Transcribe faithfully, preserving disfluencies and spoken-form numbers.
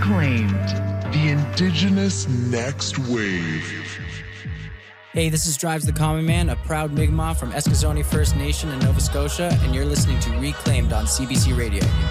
Reclaimed, the Indigenous Next Wave. Hey, this is Drives the Common Man, a proud Mi'kmaq from Eskasoni First Nation in Nova Scotia, and you're listening to Reclaimed on C B C Radio.